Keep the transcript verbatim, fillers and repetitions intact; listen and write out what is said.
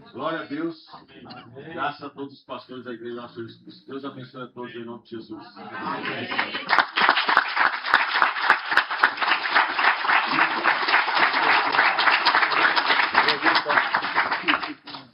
Glória a Deus. Graças a todos os pastores da igreja. Deus abençoe a todos em nome de Jesus.